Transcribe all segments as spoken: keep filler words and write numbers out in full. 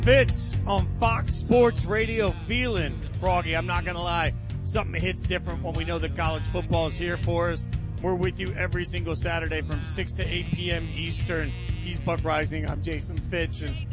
Fitz on Fox Sports Radio. Feeling froggy, I'm not going to lie. Something hits different when we know that college football is here for us. We're with you every single Saturday from six to eight p.m. Eastern. He's Buck Rising. I'm Jason Fitch. And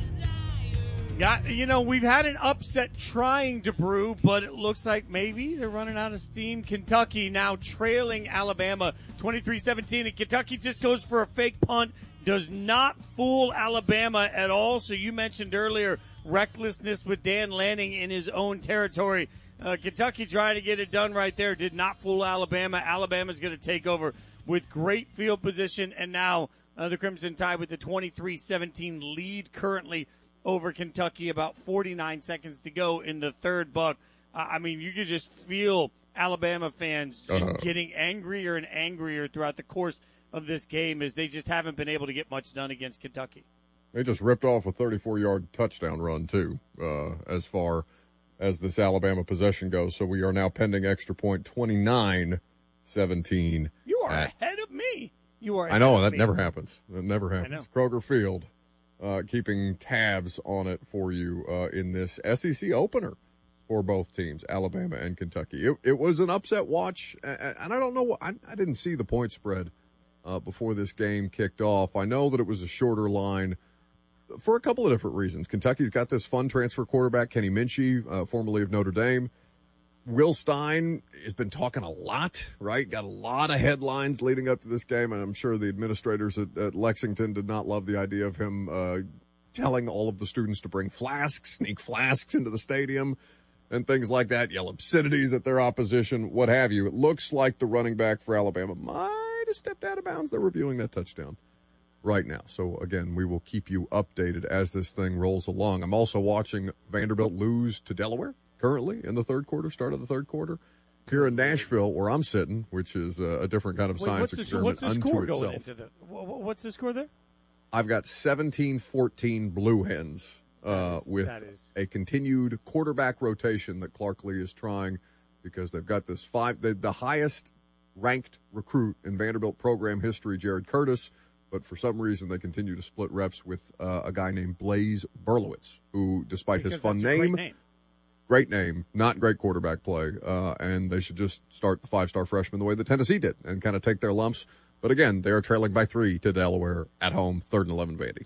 got, you know, we've had an upset trying to brew, but it looks like maybe they're running out of steam. Kentucky now trailing Alabama twenty-three seventeen, and Kentucky just goes for a fake punt. Does not fool Alabama at all. So you mentioned earlier recklessness with Dan Lanning in his own territory. Uh, Kentucky trying to get it done right there. Did not fool Alabama. Alabama's going to take over with great field position. And now uh, the Crimson Tide with the twenty-three seventeen lead currently over Kentucky. About forty-nine seconds to go in the third, Buck. Uh, I mean, you could just feel Alabama fans just uh-huh. getting angrier and angrier throughout the course of this game as they just haven't been able to get much done against Kentucky. They just ripped off a thirty-four-yard touchdown run, too, uh, as far as this Alabama possession goes. So we are now pending extra point twenty-nine seventeen. You are at, ahead of me. You are. I know, that me. never happens. That never happens. Kroger Field uh, keeping tabs on it for you uh, in this S E C opener for both teams, Alabama and Kentucky. It, it was an upset watch, and I don't know what I, I didn't see the point spread Uh, before this game kicked off. I know that it was a shorter line for a couple of different reasons. Kentucky's got this fun transfer quarterback, Kenny Minchey, uh, formerly of Notre Dame. Will Stein has been talking a lot, right? Got a lot of headlines leading up to this game, and I'm sure the administrators at, at Lexington did not love the idea of him uh, telling all of the students to bring flasks, sneak flasks into the stadium, and things like that, yell obscenities at their opposition, what have you. It looks like the running back for Alabama might have stepped out of bounds. They're reviewing that touchdown right now. So, again, we will keep you updated as this thing rolls along. I'm also watching Vanderbilt lose to Delaware currently in the third quarter, start of the third quarter. Here in Nashville, where I'm sitting, which is a, a different kind of Wait, science what's the, experiment what's the unto score itself. Going into the, what's the score there? I've got seventeen fourteen Blue Hens uh, is, with is... a continued quarterback rotation that Clark Lee is trying because they've got this five, the, the highest ranked recruit in Vanderbilt program history, Jared Curtis, but for some reason they continue to split reps with uh, a guy named Blaze Berlowitz, who, despite because his fun great name, name, great name, not great quarterback play, uh, and they should just start the five-star freshman the way that Tennessee did and kind of take their lumps. But again, they are trailing by three to Delaware at home, third and eleven, Vandy.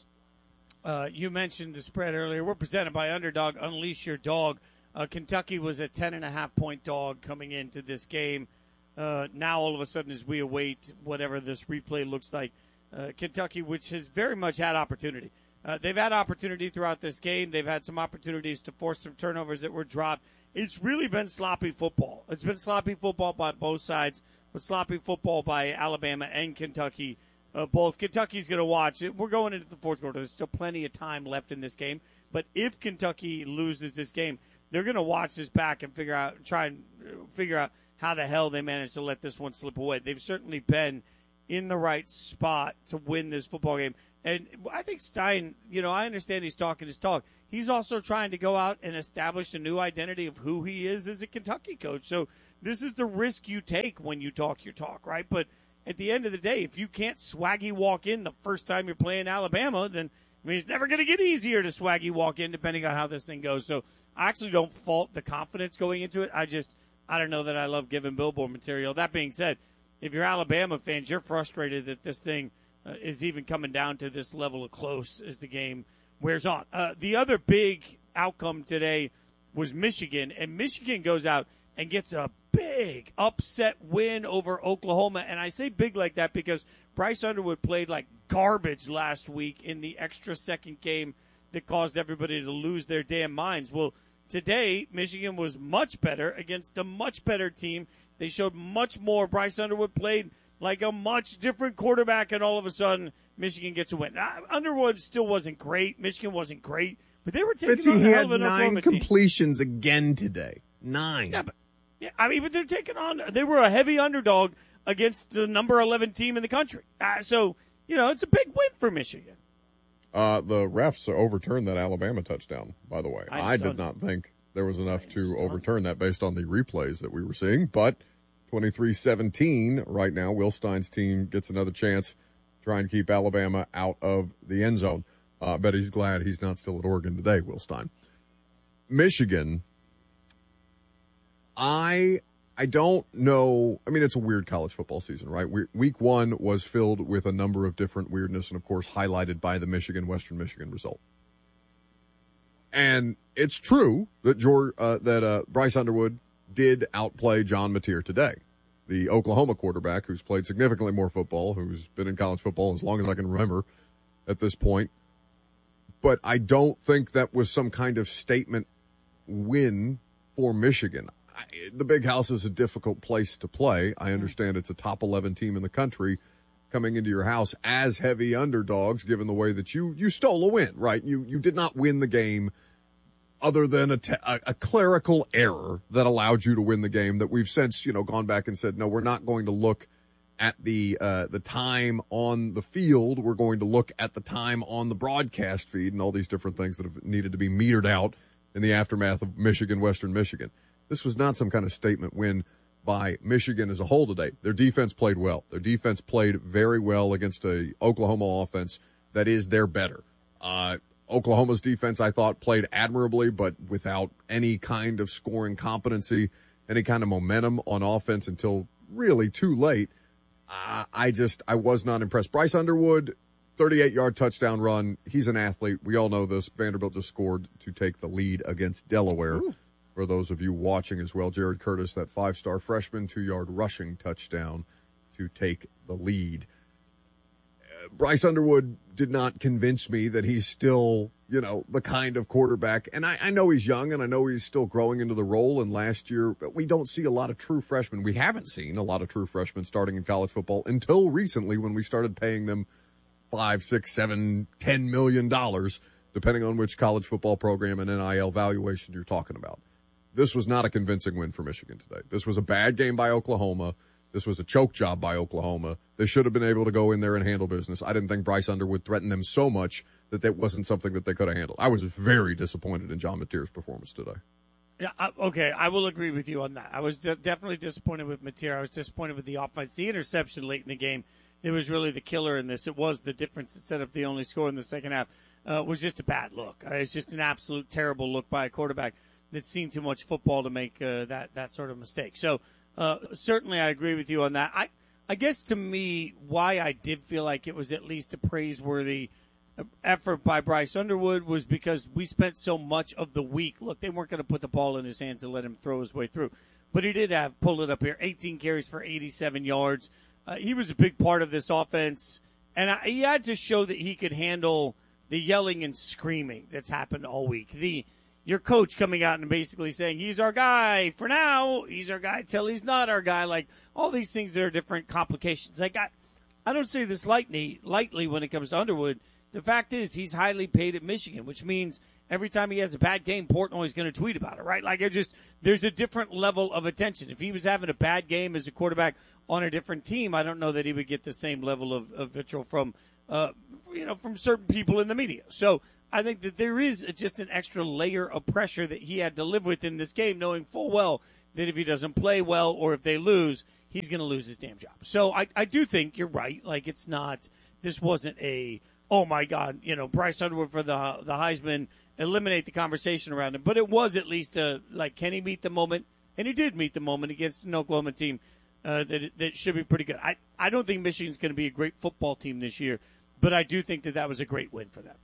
Uh, you mentioned the spread earlier. We're presented by Underdog. Unleash your dog. Uh, Kentucky was a ten and a half point dog coming into this game. Uh, now, all of a sudden, as we await whatever this replay looks like, uh, Kentucky, which has very much had opportunity. Uh, they've had opportunity throughout this game. They've had some opportunities to force some turnovers that were dropped. It's really been sloppy football. It's been sloppy football by both sides, but sloppy football by Alabama and Kentucky. Uh, both Kentucky's going to watch it. We're going into the fourth quarter. There's still plenty of time left in this game. But if Kentucky loses this game, they're going to watch this back and figure out, try and figure out how the hell they managed to let this one slip away. They've certainly been in the right spot to win this football game. And I think Stein, you know, I understand he's talking his talk. He's also trying to go out and establish a new identity of who he is as a Kentucky coach. So this is the risk you take when you talk your talk, right? But at the end of the day, if you can't swaggy walk in the first time you're playing Alabama, then I mean, it's never going to get easier to swaggy walk in depending on how this thing goes. So I actually don't fault the confidence going into it. I just – I don't know that I love giving billboard material. That being said, if you're Alabama fans, you're frustrated that this thing uh, is even coming down to this level of close as the game wears on. Uh, the other big outcome today was Michigan, and Michigan goes out and gets a big upset win over Oklahoma. And I say big like that because Bryce Underwood played like garbage last week in the extra second game that caused everybody to lose their damn minds. Well, today, Michigan was much better against a much better team. They showed much more. Bryce Underwood played like a much different quarterback, and all of a sudden, Michigan gets a win. Now, Underwood still wasn't great. Michigan wasn't great, but they were taking Fitzy, on a he hell had of an nine Oklahoma team. completions again today. Nine. Yeah, but yeah, I mean, but they're taking on. They were a heavy underdog against the number eleven team in the country. Uh, so you know, it's a big win for Michigan. Uh, the refs overturned that Alabama touchdown, by the way. I, I did not think there was enough to overturn that based on the replays that we were seeing. But twenty-three seventeen right now, Will Stein's team gets another chance to try and keep Alabama out of the end zone. Uh, I bet he's glad he's not still at Oregon today, Will Stein. Michigan, I I don't know. I mean, it's a weird college football season, right? We, week one was filled with a number of different weirdness and, of course, highlighted by the Michigan-Western Michigan result. And it's true that George, uh, that uh, Bryce Underwood did outplay John Mateer today, the Oklahoma quarterback who's played significantly more football, who's been in college football as long as I can remember at this point. But I don't think that was some kind of statement win for Michigan. I, the Big House is a difficult place to play. I understand it's a top eleven team in the country coming into your house as heavy underdogs, given the way that you you stole a win, right? You you did not win the game other than a, te- a, a clerical error that allowed you to win the game that we've since, you know, gone back and said, no, we're not going to look at the uh, the time on the field. We're going to look at the time on the broadcast feed and all these different things that have needed to be metered out in the aftermath of Michigan, Western Michigan. This was not some kind of statement win by Michigan as a whole today. Their defense played well. Their defense played very well against a Oklahoma offense that is their better. Uh, Oklahoma's defense, I thought, played admirably, but without any kind of scoring competency, any kind of momentum on offense until really too late. Uh, I just, I was not impressed. Bryce Underwood, thirty-eight-yard touchdown run. He's an athlete. We all know this. Vanderbilt just scored to take the lead against Delaware. Ooh. For those of you watching as well, Jared Curtis, that five-star freshman, two-yard rushing touchdown to take the lead. Uh, Bryce Underwood did not convince me that he's still, you know, the kind of quarterback. And I, I know he's young, and I know he's still growing into the role. And last year, we don't see a lot of true freshmen. We haven't seen a lot of true freshmen starting in college football until recently when we started paying them five, six, seven, ten million dollars, depending on which college football program and N I L valuation you're talking about. This was not a convincing win for Michigan today. This was a bad game by Oklahoma. This was a choke job by Oklahoma. They should have been able to go in there and handle business. I didn't think Bryce Underwood threatened them so much that that wasn't something that they could have handled. I was very disappointed in John Mateer's performance today. Yeah, I, okay, I will agree with you on that. I was de- definitely disappointed with Mateer. I was disappointed with the offense. The interception late in the game, it was really the killer in this. It was the difference that set up the only score in the second half. Uh, was just a bad look. Uh, it's just an absolute terrible look by a quarterback that's seen too much football to make uh, that that sort of mistake. So uh, certainly I agree with you on that. I I guess to me why I did feel like it was at least a praiseworthy effort by Bryce Underwood was because we spent so much of the week. Look, they weren't going to put the ball in his hands and let him throw his way through, but he did have pull it up here, eighteen carries for eighty-seven yards. Uh, he was a big part of this offense, and I, he had to show that he could handle the yelling and screaming that's happened all week. The Your coach coming out and basically saying, he's our guy for now, he's our guy till he's not our guy. Like, all these things that are different complications. Like, I, I don't say this lightly, lightly when it comes to Underwood. The fact is, he's highly paid at Michigan, which means every time he has a bad game, Portnoy's going to tweet about it, right? Like, it just, there's a different level of attention. If he was having a bad game as a quarterback on a different team, I don't know that he would get the same level of, of vitriol from, uh, you know, from certain people in the media. So, I think that there is just an extra layer of pressure that he had to live with in this game, knowing full well that if he doesn't play well or if they lose, he's going to lose his damn job. So I, I do think you're right. Like, it's not, this wasn't a, oh my God, you know, Bryce Underwood for the the Heisman, eliminate the conversation around him. But it was at least a, like, can he meet the moment? And he did meet the moment against an Oklahoma team uh, that that should be pretty good. I, I don't think Michigan's going to be a great football team this year, but I do think that that was a great win for them.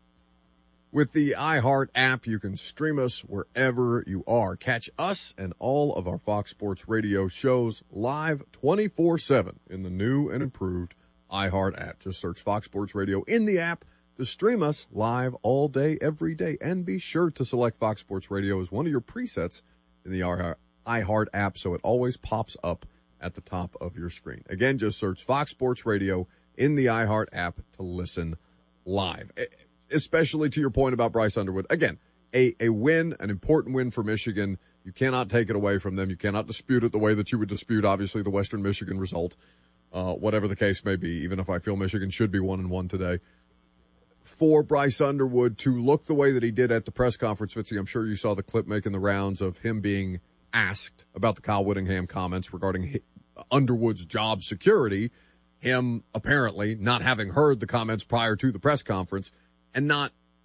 With the iHeart app, you can stream us wherever you are. Catch us and all of our Fox Sports Radio shows live twenty-four seven in the new and improved iHeart app. Just search Fox Sports Radio in the app to stream us live all day, every day. And be sure to select Fox Sports Radio as one of your presets in the iHeart app so it always pops up at the top of your screen. Again, just search Fox Sports Radio in the iHeart app to listen live. Especially to your point about Bryce Underwood. Again, a, a win, an important win for Michigan. You cannot take it away from them. You cannot dispute it the way that you would dispute, obviously, the Western Michigan result, uh, whatever the case may be, even if I feel Michigan should be one and one today. For Bryce Underwood to look the way that he did at the press conference, Fitzy, I'm sure you saw the clip making the rounds of him being asked about the Kyle Whittingham comments regarding Underwood's job security, him apparently not having heard the comments prior to the press conference, and not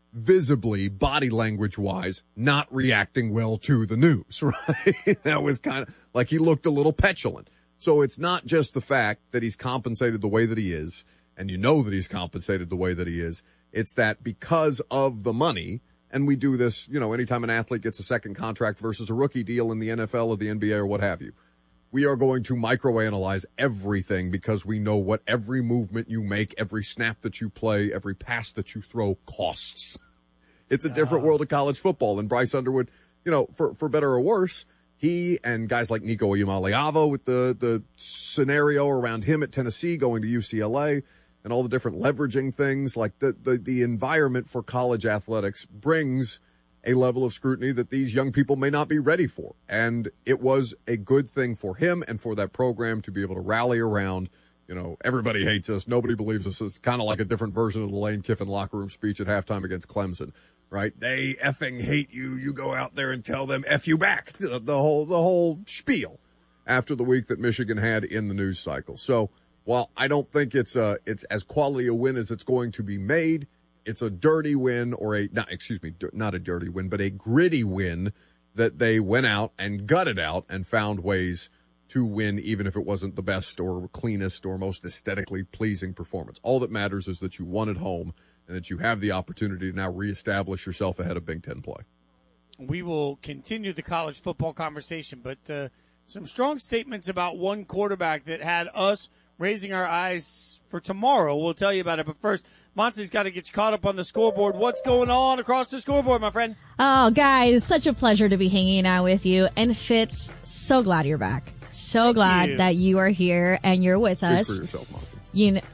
visibly, body language-wise, not reacting well to the news, right? That was kind of like he looked a little petulant. So it's not just the fact that he's compensated the way that he is, and you know that he's compensated the way that he is. It's that because of the money, and we do this, you know, anytime an athlete gets a second contract versus a rookie deal in the N F L or the N B A or what have you, we are going to microanalyze everything because we know what every movement you make, every snap that you play, every pass that you throw costs. It's a different world of college football. And Bryce Underwood, you know, for, for better or worse, he and guys like Nico Iamaleava with the, the scenario around him at Tennessee going to U C L A and all the different leveraging things, like the, the, the environment for college athletics brings a level of scrutiny that these young people may not be ready for. And it was a good thing for him and for that program to be able to rally around, you know, everybody hates us, nobody believes us. It's kind of like a different version of the Lane Kiffin locker room speech at halftime against Clemson, right? They effing hate you. You go out there and tell them F you back. The, the whole, the whole spiel after the week that Michigan had in the news cycle. So while I don't think it's a, it's as quality a win as it's going to be made, it's a dirty win or a, not, excuse me, not a dirty win, but a gritty win that they went out and gutted out and found ways to win, even if it wasn't the best or cleanest or most aesthetically pleasing performance. All that matters is that you won at home and that you have the opportunity to now reestablish yourself ahead of Big Ten play. We will continue the college football conversation, but uh, some strong statements about one quarterback that had us raising our eyes for tomorrow. We'll tell you about it, but first, Monty's got to get you caught up on the scoreboard. What's going on across the scoreboard, my friend? Oh, guys, such a pleasure to be hanging out with you. And Fitz, so glad you're back. So Thank glad you. that you are here and you're with us. Speak for yourself, Monty. You know.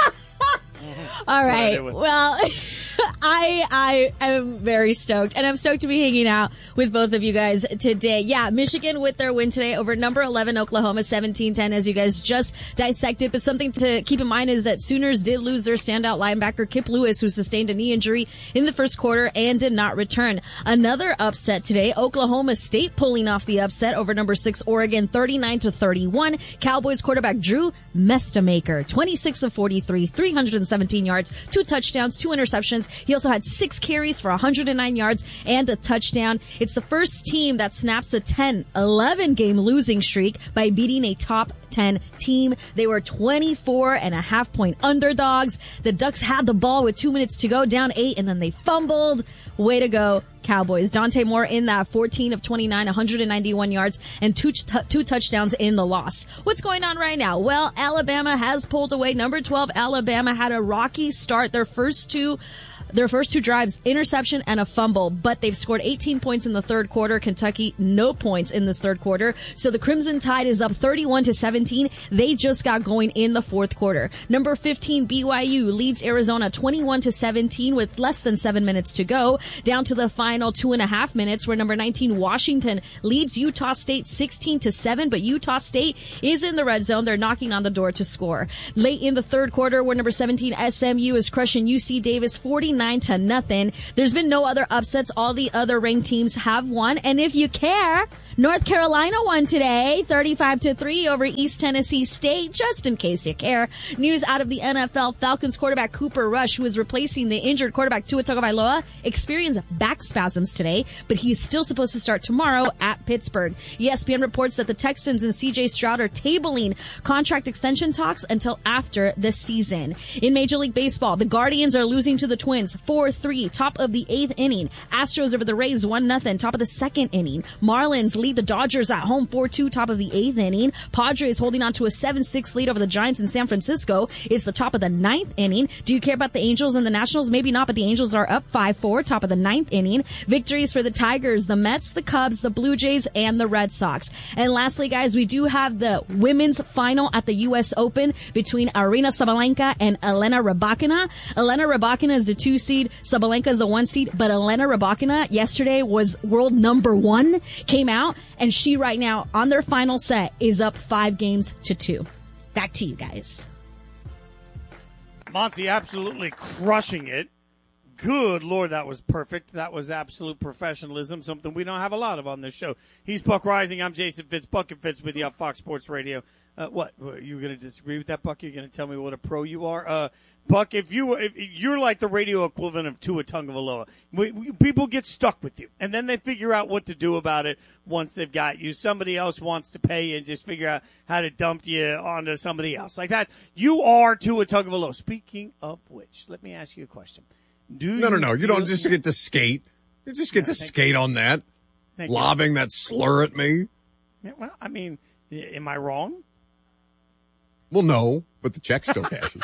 All right. Well, I I am very stoked, and I'm stoked to be hanging out with both of you guys today. Yeah, Michigan with their win today over number eleven Oklahoma, seventeen ten, as you guys just dissected. But something to keep in mind is that Sooners did lose their standout linebacker, Kip Lewis, who sustained a knee injury in the first quarter and did not return. Another upset today, Oklahoma State pulling off the upset over number six Oregon, thirty-nine to thirty-one. Cowboys quarterback Drew Mestamaker, twenty-six of forty-three, three hundred seventeen yards, two touchdowns, two interceptions. He also had six carries for one hundred nine yards and a touchdown. It's the first team that snaps a ten eleven game losing streak by beating a top ten team. They were twenty-four and a half point underdogs. The Ducks had the ball with two minutes to go, down eight, and then they fumbled. Way to go, Cowboys. Dante Moore in that fourteen of twenty-nine, one hundred ninety-one yards, and two, t- two touchdowns in the loss. What's going on right now? Well, Alabama has pulled away. Number twelve, Alabama had a rocky start. Their first two Their first two drives, interception and a fumble, but they've scored eighteen points in the third quarter. Kentucky, no points in this third quarter. So the Crimson Tide is up thirty-one to seventeen. They just got going in the fourth quarter. Number fifteen, B Y U leads Arizona twenty-one to seventeen with less than seven minutes to go. Down to the final two and a half minutes where number nineteen, Washington leads Utah State sixteen to seven, but Utah State is in the red zone. They're knocking on the door to score. Late in the third quarter where number seventeen, S M U is crushing U C Davis forty-nine to nothing. There's been no other upsets. All the other ranked teams have won. And if you care, North Carolina won today, thirty-five to three over East Tennessee State, just in case you care. News out of the N F L, Falcons quarterback Cooper Rush, who is replacing the injured quarterback Tua Tagovailoa, experienced back spasms today, but he is still supposed to start tomorrow at Pittsburgh. E S P N reports that the Texans and C J Stroud are tabling contract extension talks until after the season. In Major League Baseball, the Guardians are losing to the Twins four three, top of the eighth inning. Astros over the Rays one nothing, top of the second inning. Marlins lead the Dodgers at home four two, top of the eighth inning. Padres holding on to a seven six lead over the Giants in San Francisco. It's the top of the ninth inning. Do you care about the Angels and the Nationals? Maybe not, but the Angels are up five four, top of the ninth inning. Victories for the Tigers, the Mets, the Cubs, the Blue Jays, and the Red Sox. And lastly, guys, we do have the women's final at the U S Open between Aryna Sabalenka and Elena Rybakina. Elena Rybakina is the two seed. Sabalenka is the one seed, but Elena Rybakina yesterday was world number one, came out, and she right now on their final set is up five games to two. Back to you guys. Monty absolutely crushing it. Good Lord, that was perfect. That was absolute professionalism, something we don't have a lot of on this show. He's Buck Rising. I'm Jason Fitz. Buck and Fitz with you on Fox Sports Radio. Uh, what? Are you going to disagree with that, Buck? You're going to tell me what a pro you are? Uh, Buck, if, you, if you're like the radio equivalent of Tua Tagovailoa, we, we, people get stuck with you, and then they figure out what to do about it once they've got you. Somebody else wants to pay and just figure out how to dump you onto somebody else. Like that, you are Tua Tagovailoa. Speaking of which, let me ask you a question. Do no, no, no. You don't just get to skate. You just get no, to skate you. on that. Thank lobbing you. that slur at me. Yeah, well, I mean, am I wrong? Well, no, but the check still cashes.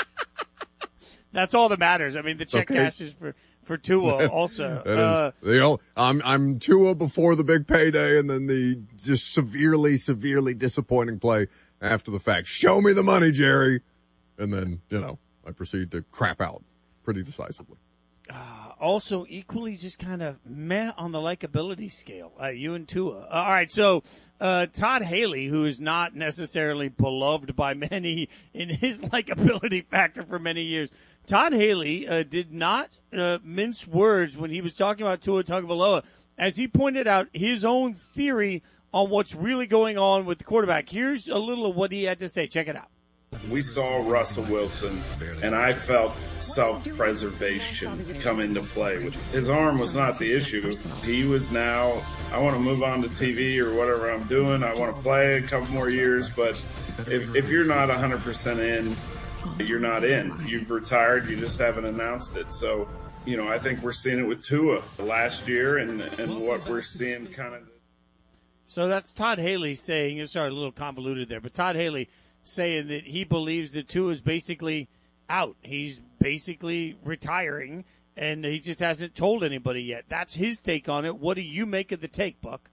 That's all that matters. I mean, the check okay. cashes for, for Tua also. that uh, is, you know, I'm, I'm Tua before the big payday and then the just severely, severely disappointing play after the fact. Show me the money, Jerry. And then, you know, I proceed to crap out pretty decisively. Uh, also, equally just kind of meh on the likability scale. Uh, you and Tua. Uh, all right, so uh, Todd Haley, who is not necessarily beloved by many in his likability factor for many years, Todd Haley uh, did not uh, mince words when he was talking about Tua Tagovailoa, as he pointed out his own theory on what's really going on with the quarterback. Here's a little of what he had to say. Check it out. We saw Russell Wilson, and I felt self-preservation come into play. His arm was not the issue. He was now, I want to move on to T V or whatever I'm doing. I want to play a couple more years, but if, if you're not one hundred percent in, you're not in. You've retired. You just haven't announced it. So, you know, I think we're seeing it with Tua last year and, and what we're seeing kind of. So that's Todd Haley saying, it's sorry, a little convoluted there, but Todd Haley saying that he believes that Tua is basically out. He's basically retiring, and he just hasn't told anybody yet. That's his take on it. What do you make of the take, Buck?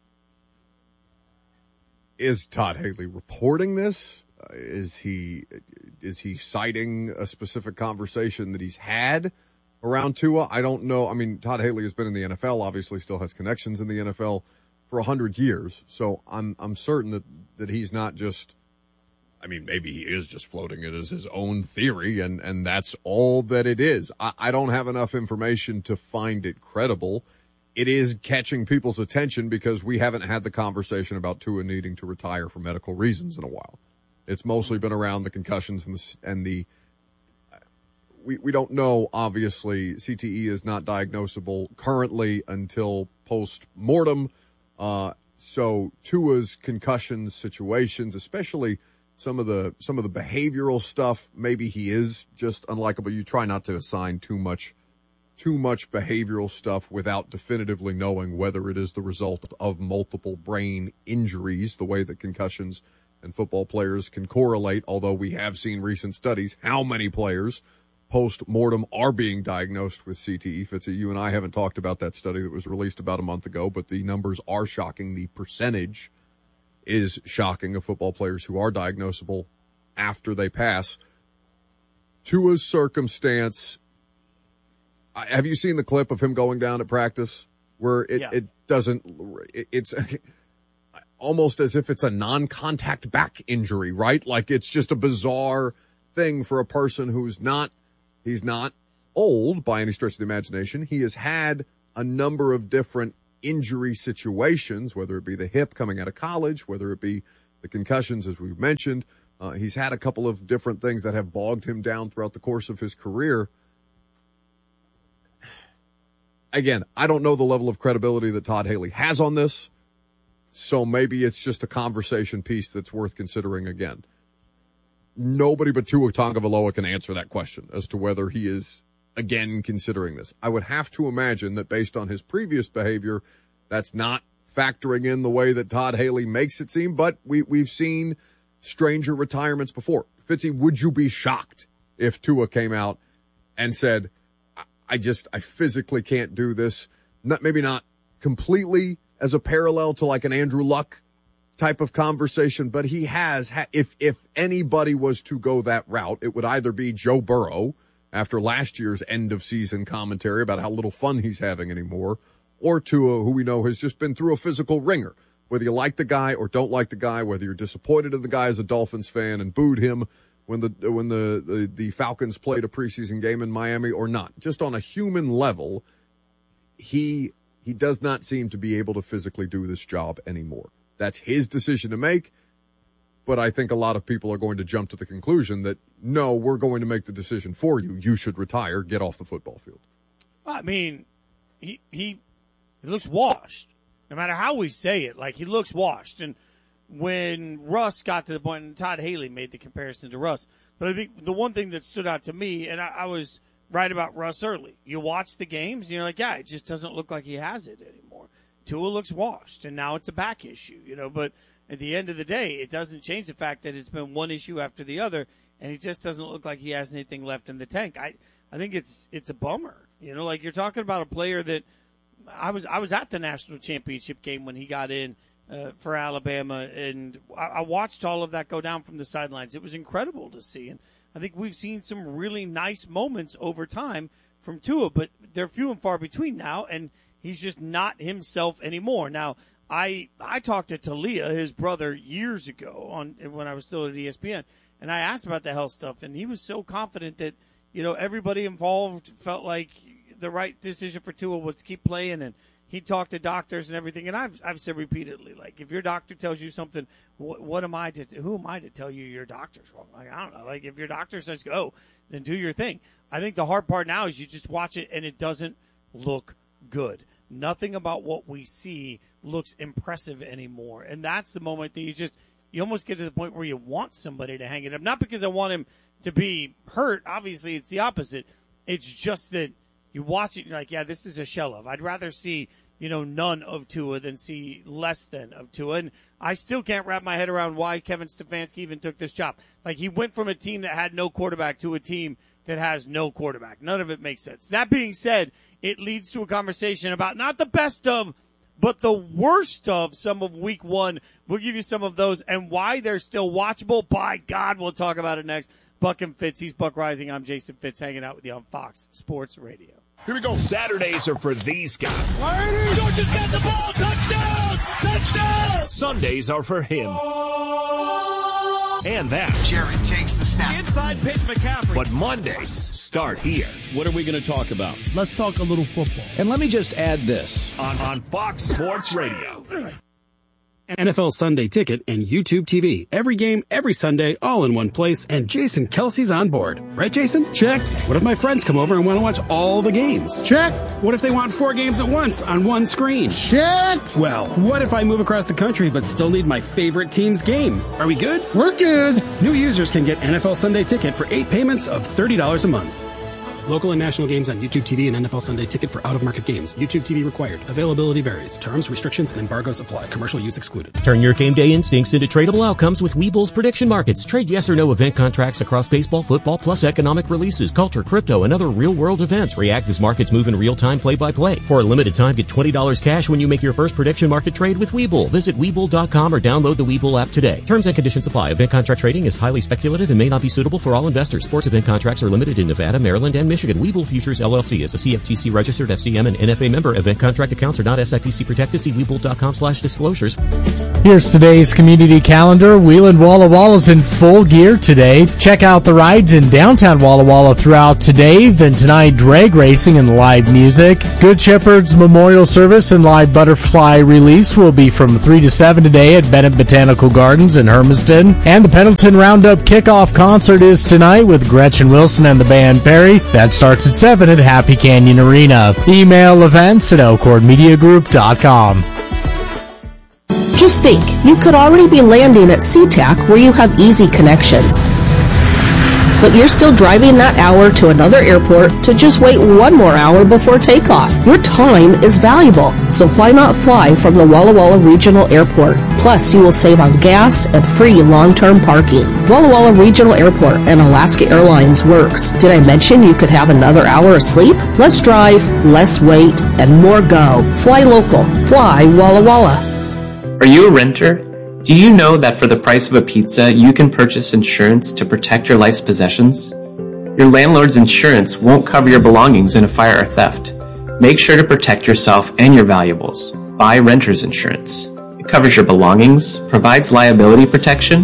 Is Todd Haley reporting this? Uh, is he is he citing a specific conversation that he's had around Tua? I don't know. I mean, Todd Haley has been in the N F L, obviously still has connections in the N F L for a hundred years. So I'm I'm certain that, that he's not just, I mean, maybe he is just floating it as his own theory, and, and that's all that it is. I, I don't have enough information to find it credible. It is catching people's attention because we haven't had the conversation about Tua needing to retire for medical reasons in a while. It's mostly been around the concussions and the, and the we, we don't know, obviously. C T E is not diagnosable currently until post-mortem. Uh, so Tua's concussion situations, especially some of the some of the behavioral stuff, maybe he is just unlikable. You try not to assign too much too much behavioral stuff without definitively knowing whether it is the result of multiple brain injuries, the way that concussions and football players can correlate, although we have seen recent studies how many players post-mortem are being diagnosed with C T E. Fitzy, you and I haven't talked about that study that was released about a month ago, but the numbers are shocking. The percentage is shocking of football players who are diagnosable after they pass. Tua's circumstance, have you seen the clip of him going down at practice where it, yeah. it doesn't, it, it's almost as if it's a non-contact back injury, right? Like it's just a bizarre thing for a person who's not, he's not old by any stretch of the imagination. He has had a number of different injury situations, whether it be the hip coming out of college, whether it be the concussions, as we've mentioned. Uh, he's had a couple of different things that have bogged him down throughout the course of his career. Again, I don't know the level of credibility that Todd Haley has on this, so maybe it's just a conversation piece that's worth considering again. Nobody but Tua Tagovailoa can answer that question as to whether he is, again, considering this. I would have to imagine that based on his previous behavior, that's not factoring in the way that Todd Haley makes it seem, but we, we've seen stranger retirements before. Fitzy, would you be shocked if Tua came out and said, I just, I physically can't do this? Not, maybe not completely as a parallel to like an Andrew Luck type of conversation, but he has, if, if anybody was to go that route, it would either be Joe Burrow after last year's end of season commentary about how little fun he's having anymore, or Tua, who we know has just been through a physical ringer. Whether you like the guy or don't like the guy, whether you're disappointed in the guy as a Dolphins fan and booed him, when the when the, the, the Falcons played a preseason game in Miami or not. Just on a human level, he he does not seem to be able to physically do this job anymore. That's his decision to make, but I think a lot of people are going to jump to the conclusion that, no, we're going to make the decision for you. You should retire, get off the football field. I mean, he he, he looks washed. No matter how we say it, like, he looks washed. And when Russ got to the point, and Todd Haley made the comparison to Russ, but I think the one thing that stood out to me, and I, I was right about Russ early, you watch the games, and you're like, yeah, it just doesn't look like he has it anymore. Tua looks washed, and now it's a back issue, you know, but at the end of the day, it doesn't change the fact that it's been one issue after the other, and it just doesn't look like he has anything left in the tank. I, I think it's it's a bummer, you know, like you're talking about a player that I was I was at the national championship game when he got in uh, for Alabama, and I, I watched all of that go down from the sidelines. It was incredible to see, and I think we've seen some really nice moments over time from Tua, but they're few and far between now, and he's just not himself anymore. Now, I I talked to Talia, his brother, years ago on when I was still at E S P N, and I asked about the health stuff, and he was so confident that, you know, everybody involved felt like the right decision for Tua was to keep playing, and he talked to doctors and everything. And I've I've said repeatedly, like, if your doctor tells you something, what, what am I to who am I to tell you your doctor's wrong? Like, I don't know. Like, if your doctor says go, then do your thing. I think the hard part now is you just watch it and it doesn't look good. Nothing about what we see looks impressive anymore, and that's the moment that you just you almost get to the point where you want somebody to hang it up. Not because I want him to be hurt. Obviously, it's the opposite. It's just that you watch it, you're like, yeah, this is a shell of. I'd rather see, you know, none of Tua than see less than of Tua. And I still can't wrap my head around why Kevin Stefanski even took this job. Like, he went from a team that had no quarterback to a team that has no quarterback. None of it makes sense. That being said, it leads to a conversation about not the best of, but the worst of some of week one. We'll give you some of those and why they're still watchable. By God, we'll talk about it next. Buck and Fitz. He's Buck Rising. I'm Jason Fitz, hanging out with you on Fox Sports Radio. Here we go. Saturdays are for these guys. Georgia's got the ball. Touchdown! Touchdown! Sundays are for him. And that. Jared takes the snap. Inside pitch, McCaffrey. But Mondays start here. What are we going to talk about? Let's talk a little football. And let me just add this. On, on Fox Sports Radio. N F L Sunday Ticket and YouTube T V. Every game, every Sunday, all in one place, and Jason Kelsey's on board. Right, Jason? Check. What if my friends come over and want to watch all the games? Check. What if they want four games at once on one screen? Check. Well, what if I move across the country but still need my favorite team's game? Are we good? We're good. New users can get N F L Sunday Ticket for eight payments of thirty dollars a month. Local and national games on YouTube T V and N F L Sunday Ticket for out-of-market games. YouTube T V required. Availability varies. Terms, restrictions, and embargoes apply. Commercial use excluded. Turn your game day instincts into tradable outcomes with Webull's prediction markets. Trade yes or no event contracts across baseball, football, plus economic releases, culture, crypto, and other real-world events. React as markets move in real time, play-by-play. For a limited time, get twenty dollars cash when you make your first prediction market trade with Webull. Visit Webull dot com or download the Webull app today. Terms and conditions apply. Event contract trading is highly speculative and may not be suitable for all investors. Sports event contracts are limited in Nevada, Maryland, and Michigan. Webull Futures L L C is a C F T C registered F C M and N F A member. Event contract accounts are not S I P C protected. See Webull dot com slash disclosures. Here's today's community calendar. Wheeling Walla Walla's in full gear today. Check out the rides in downtown Walla Walla throughout today. Then tonight, drag racing and live music. Good Shepherd's Memorial Service and live butterfly release will be from three to seven today at Bennett Botanical Gardens in Hermiston. And the Pendleton Roundup kickoff concert is tonight with Gretchen Wilson and the band Perry. That starts at seven at Happy Canyon Arena. Email events at elkhorn media group dot com. Just think, you could already be landing at SeaTac where you have easy connections. But you're still driving that hour to another airport to just wait one more hour before takeoff. Your time is valuable, so why not fly from the Walla Walla Regional Airport? Plus, you will save on gas and free long-term parking. Walla Walla Regional Airport and Alaska Airlines works. Did I mention you could have another hour of sleep? Less drive, less wait, and more go. Fly local. Fly Walla Walla. Are you a renter? Do you know that for the price of a pizza, you can purchase insurance to protect your life's possessions? Your landlord's insurance won't cover your belongings in a fire or theft. Make sure to protect yourself and your valuables. Buy renter's insurance. It covers your belongings, provides liability protection,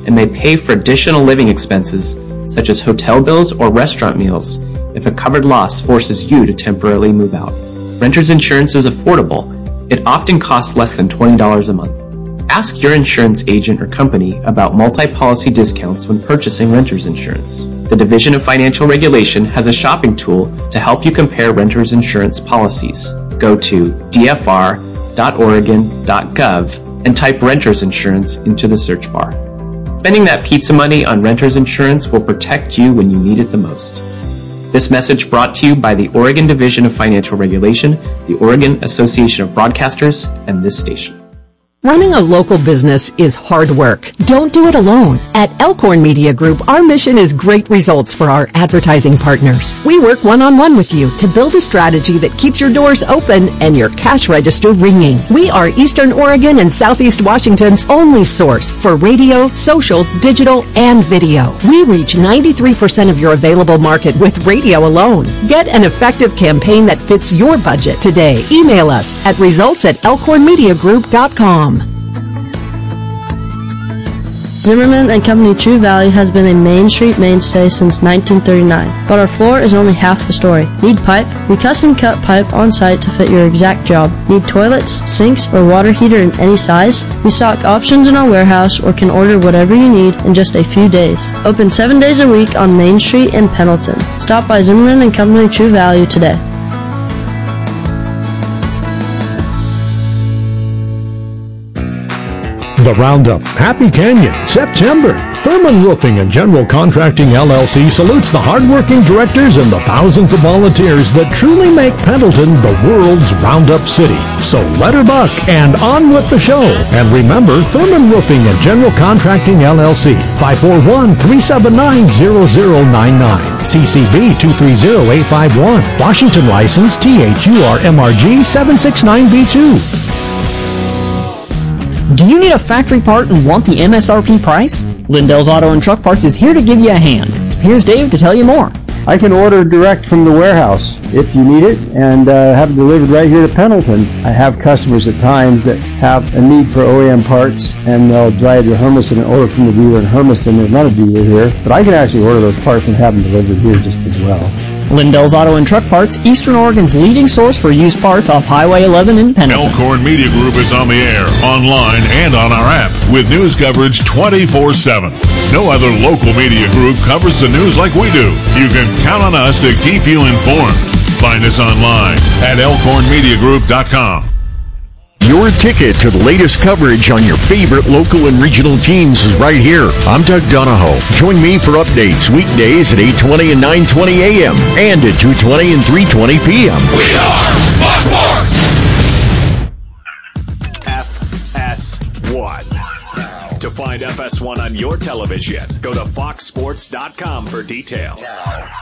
and may pay for additional living expenses, such as hotel bills or restaurant meals, if a covered loss forces you to temporarily move out. Renter's insurance is affordable. It often costs less than twenty dollars a month. Ask your insurance agent or company about multi-policy discounts when purchasing renter's insurance. The Division of Financial Regulation has a shopping tool to help you compare renter's insurance policies. Go to d f r dot oregon dot gov and type renter's insurance into the search bar. Spending that pizza money on renter's insurance will protect you when you need it the most. This message brought to you by the Oregon Division of Financial Regulation, the Oregon Association of Broadcasters, and this station. Running a local business is hard work. Don't do it alone. At Elkhorn Media Group, our mission is great results for our advertising partners. We work one-on-one with you to build a strategy that keeps your doors open and your cash register ringing. We are Eastern Oregon and Southeast Washington's only source for radio, social, digital, and video. We reach ninety-three percent of your available market with radio alone. Get an effective campaign that fits your budget today. Email us at results at elkhorn media group dot com. Zimmerman and Company True Value has been a Main Street mainstay since nineteen thirty-nine, but our floor is only half the story. Need pipe? We custom cut pipe on site to fit your exact job. Need toilets, sinks, or water heater in any size? We stock options in our warehouse or can order whatever you need in just a few days. Open seven days a week on Main Street in Pendleton. Stop by Zimmerman and Company True Value today. The Roundup, Happy Canyon, September. Thurman Roofing and General Contracting L L C salutes the hardworking directors and the thousands of volunteers that truly make Pendleton the world's Roundup city. So let her buck and on with the show. And remember, Thurman Roofing and General Contracting L L C, five four one, three seven nine, zero zero nine nine. C C B two three zero eight five one. Washington license T H U R M R G seven six nine B two. Do you need a factory part and want the M S R P price? Lindell's Auto and Truck Parts is here to give you a hand. Here's Dave to tell you more. I can order direct from the warehouse if you need it and uh, have it delivered right here to Pendleton. I have customers at times that have a need for O E M parts and they'll drive to Hermiston and order from the dealer in Hermiston. There's not a dealer here, but I can actually order those parts and have them delivered here just as well. Lindell's Auto and Truck Parts, Eastern Oregon's leading source for used parts off Highway eleven in Pendleton. Elkhorn Media Group is on the air, online, and on our app with news coverage twenty-four seven. No other local media group covers the news like we do. You can count on us to keep you informed. Find us online at elkhorn media group dot com. Your ticket to the latest coverage on your favorite local and regional teams is right here. I'm Doug Donahoe. Join me for updates weekdays at eight twenty and nine twenty a.m. and at two twenty and three twenty p.m. We are Fox Sports! F S one. To find F S one on your television, go to fox sports dot com for details.